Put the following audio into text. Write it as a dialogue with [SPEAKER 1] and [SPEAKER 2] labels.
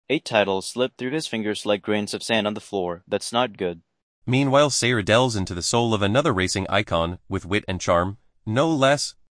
[SPEAKER 1] 8 titles slip through his fingers like grains of sand on the floor. That's not good.
[SPEAKER 2] Meanwhile, Sayer delves into the soul of another racing icon with wit and charm, no less